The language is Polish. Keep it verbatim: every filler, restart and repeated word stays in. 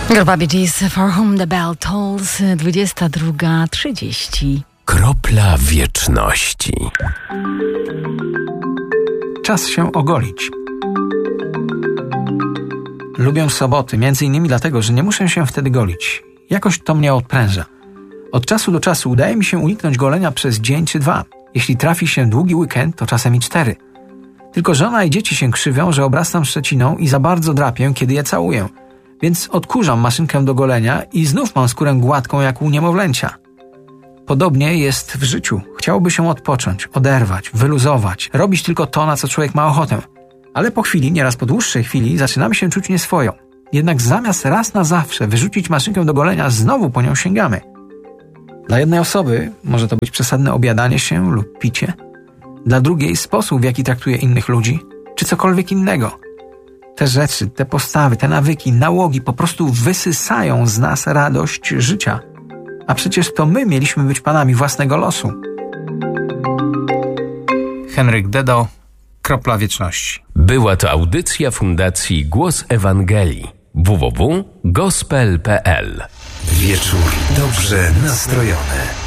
Grupa Bee Gees, For Whom the Bell Tolls, dwudziesta druga trzydzieści. Kropla wieczności. Czas się ogolić. Lubię soboty, między innymi dlatego, że nie muszę się wtedy golić. Jakoś to mnie odpręża. Od czasu do czasu udaje mi się uniknąć golenia przez dzień czy dwa. Jeśli trafi się długi weekend, to czasem i cztery. Tylko żona i dzieci się krzywią, że obrastam szczeciną i za bardzo drapię, kiedy je całuję. Więc odkurzam maszynkę do golenia i znów mam skórę gładką jak u niemowlęcia. Podobnie jest w życiu. Chciałoby się odpocząć, oderwać, wyluzować, robić tylko to, na co człowiek ma ochotę. Ale po chwili, nieraz po dłuższej chwili, zaczynamy się czuć nieswojo. Jednak zamiast raz na zawsze wyrzucić maszynkę do golenia, znowu po nią sięgamy. Dla jednej osoby może to być przesadne obiadanie się lub picie. Dla drugiej sposób, w jaki traktuje innych ludzi, czy cokolwiek innego. Te rzeczy, te postawy, te nawyki, nałogi po prostu wysysają z nas radość życia. A przecież to my mieliśmy być panami własnego losu. Henryk Dedo, Kropla wieczności. Była to audycja Fundacji Głos Ewangelii. w w w kropka gospel kropka p l. Wieczór dobrze nastrojony.